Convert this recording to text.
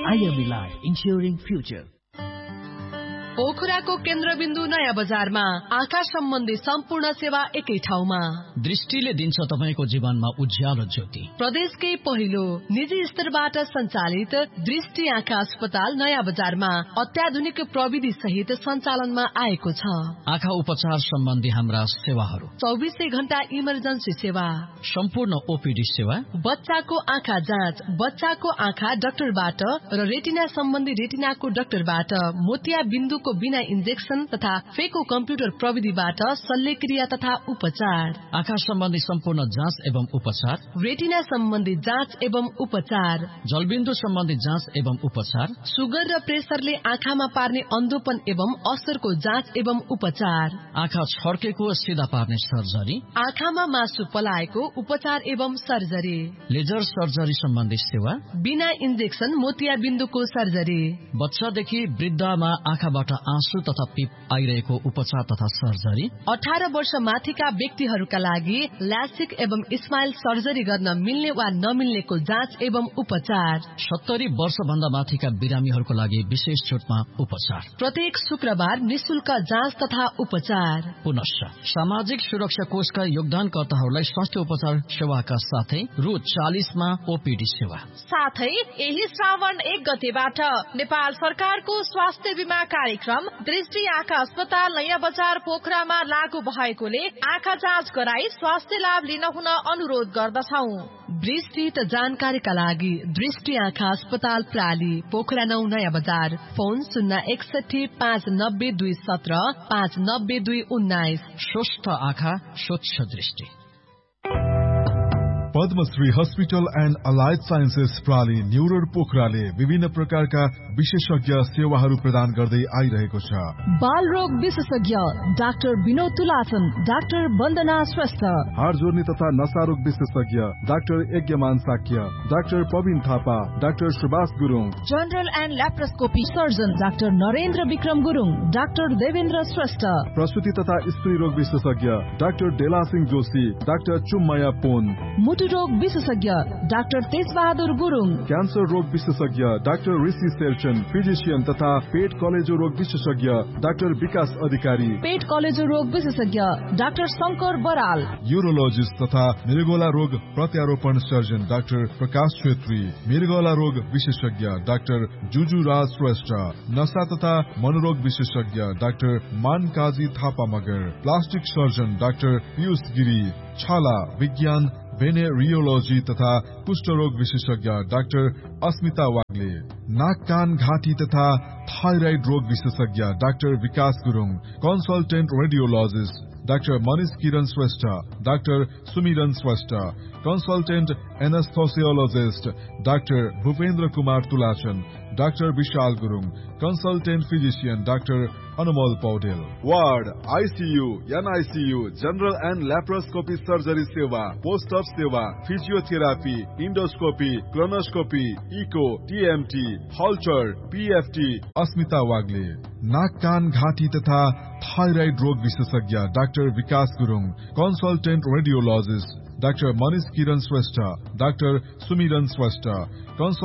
IME Life, ensuring future. पोखराको केन्द्रबिन्दु नयाँ बजारमा आँखा सम्बन्धी सम्पूर्ण सेवा एकै ठाउँमा। दृष्टिले दिन्छ तपाईको जीवनमा उज्यालो ज्योति। प्रदेशकै पहिलो निजी स्तरबाट सञ्चालित दृष्टि आँखा अस्पताल नयाँ बजारमा अत्याधुनिक प्रविधि सहित सञ्चालनमा आएको छ। आँखा उपचार सम्बन्धी हाम्रा सेवाहरू 24 घण्टा इमर्जेन्सी सेवा, सम्पूर्ण ओपीडी सेवा, बच्चाको आँखा जाँच बच्चाको आँखा डाक्टरबाट र रेटिना सम्बन्धी रेटिनाको डाक्टरबाट, मोतिया बिन्दु को बिना इन्जेक्सन तथा फेको कम्प्युटर प्रविधिबाट शल्यक्रिया तथा उपचार, आँखा सम्बन्धी सम्पूर्ण जाँच एवं उपचार, रेटिना सम्बन्धी जाँच एवं उपचार, जलबिन्दु सम्बन्धी जाँच एवं उपचार, सुगर र प्रेसरले आँखामा पार्ने अन्धोपन एवं असरको जाँच एवं उपचार, आँखा छड्केको सिधा पार्ने सर्जरी, आँखामा मासु पलाएको उपचार एवं सर्जरी, लेजर सर्जरी सम्बन्धी सेवा, बिना इन्जेक्सन मोतिया बिन्दुको सर्जरी, बच्चादेखि वृद्धमा आँखाबाट आँसु तथा पिप आइरहेको उपचार तथा सर्जरी, 18 वर्ष माथिका व्यक्तिहरूका लागि ल्यासिक एवं स्माइल सर्जरी गर्न मिल्ने वा नमिल्नेको जाँच एवं उपचार, 70 वर्ष भन्दा माथिका बिरामीहरूको लागि विशेष छुटमा उपचार, प्रत्येक शुक्रबार निशुल्क जाँच तथा उपचार। पुनश्च सामाजिक सुरक्षा कोषका योगदानकर्ताहरूलाई स्वास्थ्य उपचार सेवाका साथै रु 40 मा ओपीडी सेवा। साथै यही श्रावण 1 गतेबाट नेपाल सरकारको स्वास्थ्य बीमा कार्यक्रम दृष्टि आँखा अस्पताल नयाँ बजार पोखरामा लागू भएकोले आँखा जाँच गराई स्वास्थ्य लाभ लिन हुन अनुरोध गर्दछौ। विस्तृत जानकारीका लागि दृष्टि आँखा अस्पताल प्राली पोखरा 9 नयाँ बजार, फोन 061 590 217 590 219। स्वस्थ आँखा स्वच्छ दृष्टि। Padmashri hospital and allied sciences प्राली New Road पोखराले विभिन्न प्रकारका विशेषज्ञ सेवाहरू प्रदान गर्दै आइरहेको छ। बाल रोग विशेषज्ञ डाक्टर विनोद तुलासन, डाक्टर वन्दना श्रेष्ठ, हाड जोर्नी तथा नशा रोग विशेषज्ञ doctor यज्ञमान Shakya, doctor Praveen Thapa, doctor Subhash Gurung, general and laparoscopy surgeon doctor Narendra Vikram Gurung, doctor Devendra Shrestha, प्रसुति तथा स्त्री रोग विशेषज्ञ डाक्टर डेला सिंह जोशी, डाक्टर चुम्माया पोन, मुटु रोग विशेषज्ञ डाक्टर तेजबहादुर गुरुङ, क्यान्सर रोग विशेषज्ञ डाक्टर ऋषि शेरचन, फिजिशियन तथा पेट कलेजो रोग विशेषज्ञ डाक्टर विकास अधिकारी, पेट कलेजो रोग विशेषज्ञ डाक्टर शंकर बराल, यूरोलोजिस्ट तथा मृगौला रोग प्रत्यारोपण सर्जन डाक्टर प्रकाश छेत्री, मृगौला रोग विशेषज्ञ डाक्टर जुजु राज श्रेष्ठ, नशा तथा मनोरोग विशेषज्ञ doctor मानकाजी Thapa Magar, plastic surgeon doctor Piyush Giri, छाला विज्ञान भेनेरियोलोजी तथा कुष्ठरोग विशेषज्ञ डाक्टर अस्मिता वाग्ले, नाक कान घाँटी तथा थाइराइड रोग विशेषज्ञ डाक्टर विकास Gurung, consultant radiologist doctor Manish किरण श्रेष्ठ, डाक्टर सुमिरन Shrestha, consultant एनेस्थोसियोलोजिस्ट doctor Bhupendra Kumar तुलाचन, doctor Vishal Gurung, consultant physician doctor Anumol Paudel, ward ICU, NICU, general and laparoscopy surgery सेवा, पोस्ट अप सेवा, physiotherapy, endoscopy, colonoscopy, eco, TMT, हल्चर, PFT, अस्मिता वाग्ले, नाक कान घाँटी तथा थाइराइड रोग विशेषज्ञ डाक्टर विकास Gurung, consultant radiologist doctor Manish किरण श्रेष्ठ, डाक्टर सुमिरन श्रेष्ठ,